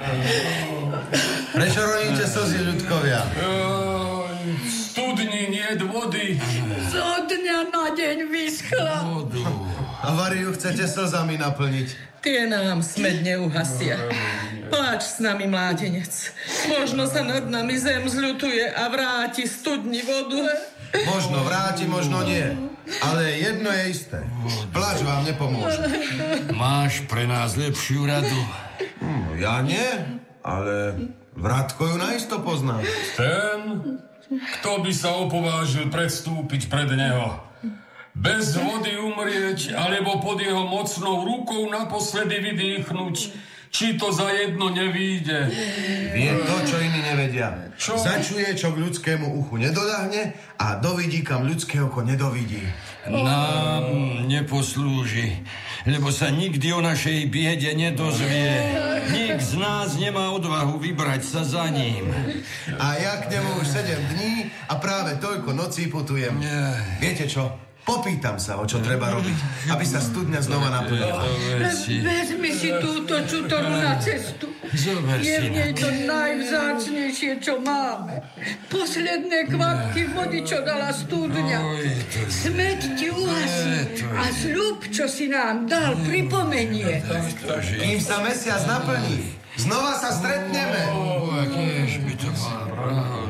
Prečo roníte slzy, ľudkovia? Studni niet vody. Zo dňa na deň vyschla. Avariu chcete slzami naplniť? Tie nám smed neuhasia. Pláč s nami, mládenec. Možno sa nad nami zem zľutuje a vráti studni vodu. Možno vráti, možno nie. Ale jedno je isté. Pláč vám nepomôže. Máš pre nás lepšiu radu? Ja nie, ale Vratko ju naisto pozná. Ten, kto by sa opovážil predstúpiť pred neho. Bez vody umrieť, alebo pod jeho mocnou rukou naposledy vydýchnuť, či to za jedno nevíde. Vie to, čo iní nevedia. Čo? Začuje, čo k ľudskému uchu nedoľahne a dovidí, kam ľudské oko nedovidí. Nám neposlúži, lebo sa nikdy o našej biede nedozvie. Nik z nás nemá odvahu vybrať sa za ním. A ja k nemu už 7 dní a práve toľko nocí putujem. Viete čo? Popýtam sa, o čo treba robiť, aby sa studňa znova naplnila. Vezmi si túto čutoru na cestu. Je v nej to najvzácnejšie, čo máme. Posledné kvapky vody, čo dala studňa. Smeť ti uhasí a sľub, čo si nám dal, pripomenie. Kým sa mesiac naplní, znova sa stretneme. Kiež by to bola pravda.